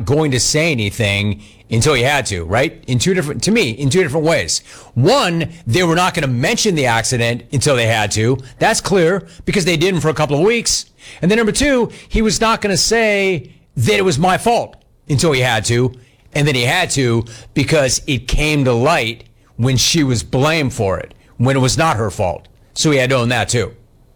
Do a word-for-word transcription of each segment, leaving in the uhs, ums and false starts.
going to say anything until he had to, right? In two different, to me, in two different ways. One, they were not going to mention the accident until they had to. That's clear because they didn't for a couple of weeks. And then number two, he was not going to say that it was my fault until he had to. And then he had to because it came to light when she was blamed for it, when it was not her fault. So he had to own that too.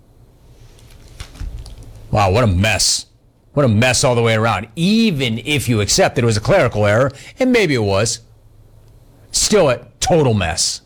Wow, what a mess. What a mess all the way around. Even if you accept that it was a clerical error, and maybe it was, still a total mess.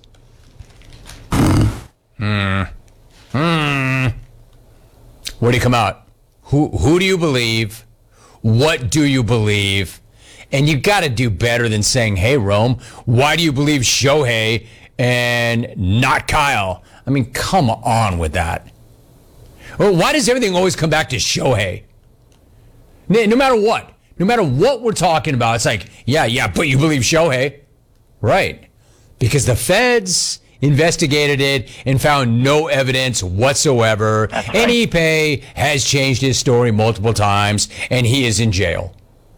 Hmm. Hmm. Where do you come out? Who who do you believe? What do you believe? And you got to do better than saying, hey, Rome, why do you believe Shohei and not Kyle? I mean, come on with that. Well, why does everything always come back to Shohei? No matter what, no matter what we're talking about, it's like, yeah, yeah, but you believe Shohei. Right. Because the feds investigated it and found no evidence whatsoever. Right. And Ippei has changed his story multiple times, and he is in jail.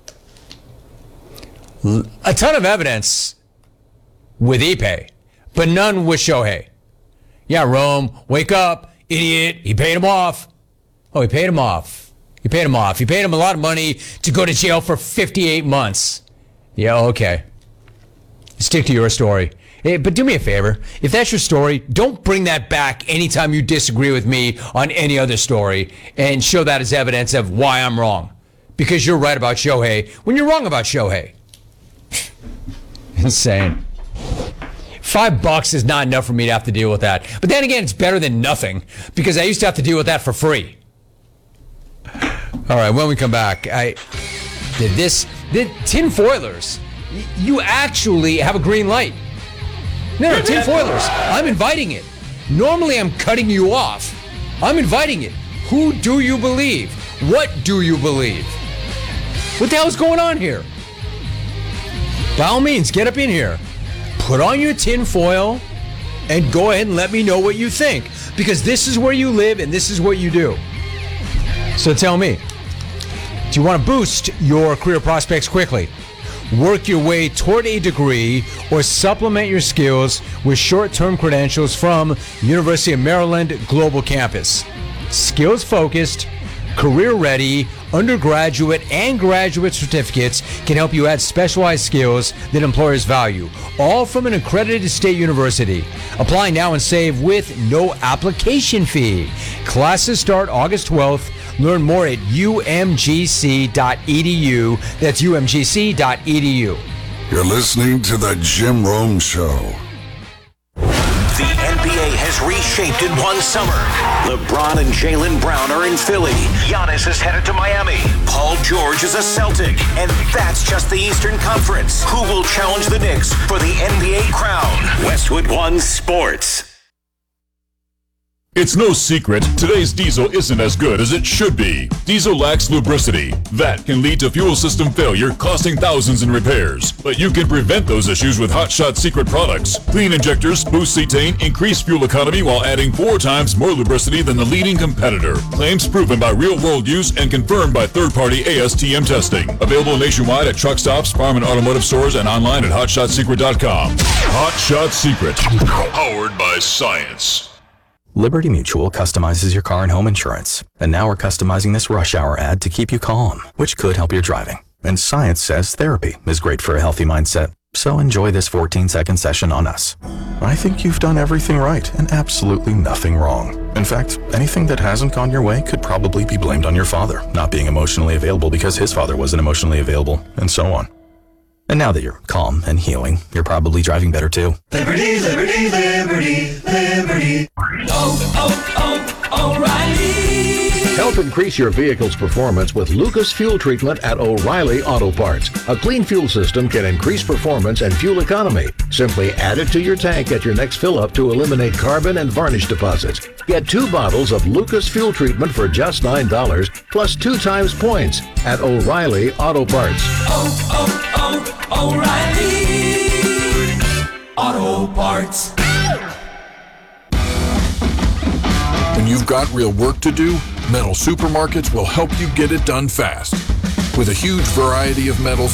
A ton of evidence with Ippei, but none with Shohei. Yeah, Rome, wake up, idiot. He paid him off. Oh, he paid him off. He paid him off. He paid him a lot of money to go to jail for fifty-eight months. Yeah, okay. Stick to your story. Hey, but do me a favor. If that's your story, don't bring that back anytime you disagree with me on any other story and show that as evidence of why I'm wrong. Because you're right about Shohei when you're wrong about Shohei. Insane. Five bucks is not enough for me to have to deal with that. But then again, it's better than nothing because I used to have to deal with that for free. All right, when we come back, I did this. The tin foilers, you actually have a green light. No, no, tin foilers. I'm inviting it. Normally, I'm cutting you off. I'm inviting it. Who do you believe? What do you believe? What the hell is going on here? By all means, get up in here. Put on your tin foil and go ahead and let me know what you think. Because this is where you live and this is what you do. So tell me, do you want to boost your career prospects quickly? Work your way toward a degree or supplement your skills with short-term credentials from University of Maryland Global Campus. Skills-focused, career-ready, undergraduate and graduate certificates can help you add specialized skills that employers value, all from an accredited state university. Apply now and save with no application fee. Classes start August twelfth. Learn more at U M G C dot E D U. That's U M G C dot E D U. You're listening to The Jim Rome Show. The N B A has reshaped in one summer. LeBron and Jaylen Brown are in Philly. Giannis is headed to Miami. Paul George is a Celtic. And that's just the Eastern Conference. Who will challenge the Knicks for the N B A crown? Westwood One Sports. It's no secret, today's diesel isn't as good as it should be. Diesel lacks lubricity. That can lead to fuel system failure, costing thousands in repairs. But you can prevent those issues with Hot Shot Secret products. Clean injectors, boost cetane, increase fuel economy while adding four times more lubricity than the leading competitor. Claims proven by real-world use and confirmed by third-party A S T M testing. Available nationwide at truck stops, farm and automotive stores, and online at hot shot secret dot com. Hot Shot Secret, powered by science. Liberty Mutual customizes your car and home insurance. And now we're customizing this rush hour ad to keep you calm, which could help your driving. And science says therapy is great for a healthy mindset. So enjoy this fourteen second session on us. I think you've done everything right and absolutely nothing wrong. In fact, anything that hasn't gone your way could probably be blamed on your father, not being emotionally available because his father wasn't emotionally available, and so on. And now that you're calm and healing, you're probably driving better too. Liberty, liberty, liberty, liberty. Oh, oh, oh, O'Reilly. Help increase your vehicle's performance with Lucas Fuel Treatment at O'Reilly Auto Parts. A clean fuel system can increase performance and fuel economy. Simply add it to your tank at your next fill-up to eliminate carbon and varnish deposits. Get two bottles of Lucas Fuel Treatment for just nine dollars, plus two times points at O'Reilly Auto Parts. Oh, oh, oh, O'Reilly Auto Parts. When you've got real work to do, Metal Supermarkets will help you get it done fast. With a huge variety of metals